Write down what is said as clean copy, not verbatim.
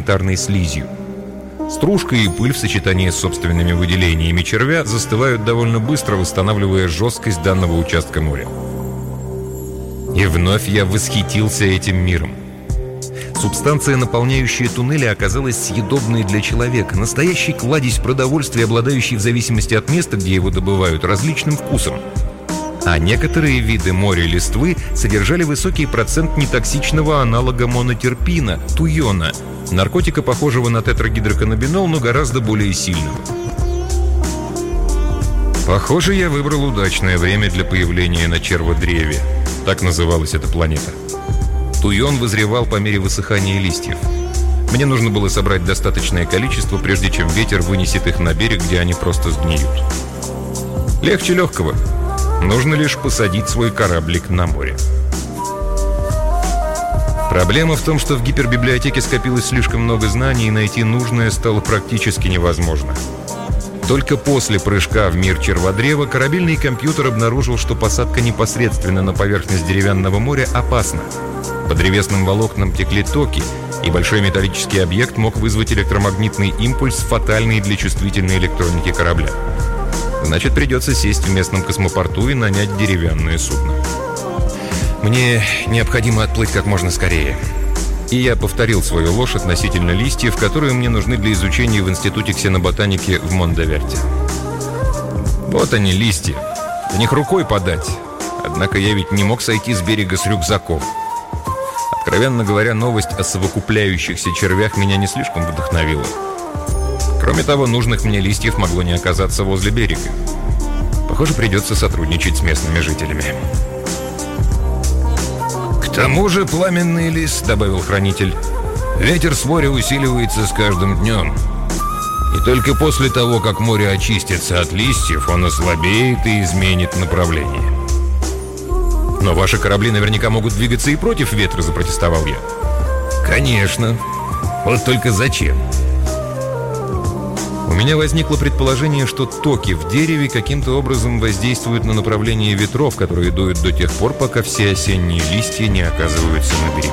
янтарной слизью. Стружка и пыль в сочетании с собственными выделениями червя застывают довольно быстро, восстанавливая жесткость данного участка моря. И вновь я восхитился этим миром. Субстанция, наполняющая туннели, оказалась съедобной для человека. Настоящий кладезь продовольствия, обладающий в зависимости от места, где его добывают, различным вкусом. А некоторые виды моря листвы содержали высокий процент нетоксичного аналога монотерпина – туйона, наркотика, похожего на тетрагидроканнабинол, но гораздо более сильного. Похоже, я выбрал удачное время для появления на черводреве. Так называлась эта планета. Туйон вызревал по мере высыхания листьев. Мне нужно было собрать достаточное количество, прежде чем ветер вынесет их на берег, где они просто сгниют. Легче легкого. Нужно лишь посадить свой кораблик на море. Проблема в том, что в гипербиблиотеке скопилось слишком много знаний, и найти нужное стало практически невозможно. Только после прыжка в мир черводрева корабельный компьютер обнаружил, что посадка непосредственно на поверхность деревянного моря опасна. По древесным волокнам текли токи, и большой металлический объект мог вызвать электромагнитный импульс, фатальный для чувствительной электроники корабля. Значит, придется сесть в местном космопорту и нанять деревянное судно. Мне необходимо отплыть как можно скорее. И я повторил свою ложь относительно листьев, которые мне нужны для изучения в Институте ксеноботаники в Мондаверте. Вот они, листья. До них рукой подать. Однако я ведь не мог сойти с берега с рюкзаком. Откровенно говоря, новость о совокупляющихся червях меня не слишком вдохновила. Кроме того, нужных мне листьев могло не оказаться возле берега. Похоже, придется сотрудничать с местными жителями. «К тому же, пламенный лист», — добавил хранитель, — «ветер с моря усиливается с каждым днем. И только после того, как море очистится от листьев, он ослабеет и изменит направление». «Но ваши корабли наверняка могут двигаться и против ветра», — запротестовал я. «Конечно. Вот только зачем?» У меня возникло предположение, что токи в дереве каким-то образом воздействуют на направление ветров, которые дуют до тех пор, пока все осенние листья не оказываются на берегу.